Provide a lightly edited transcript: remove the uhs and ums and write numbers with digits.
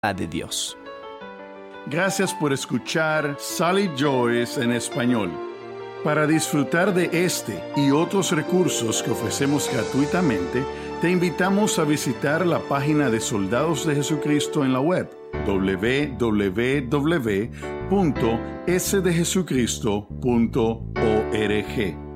de Dios. Gracias por escuchar Sally Joyce en español. Para disfrutar de este y otros recursos que ofrecemos gratuitamente, te invitamos a visitar la página de Soldados de Jesucristo en la web, www.sdejesucristo.org.